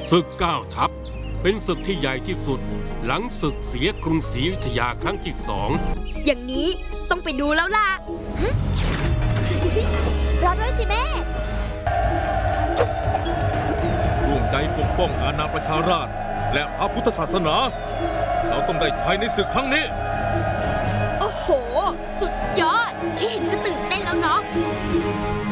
ศึกเก้าทัพเป็นศึกที่ใหญ่ที่สุดหลังศึกเสียกรุงศรีอยุธยาครั้งที่2 อย่างนี้ต้องไปดูแล้วล่ะรอด้วยสิแม่ร่วมใจปกป้องอาณาประชาราษฎร์และพระพุทธศาสนาเราต้องได้ชัยในศึกครั้งนี้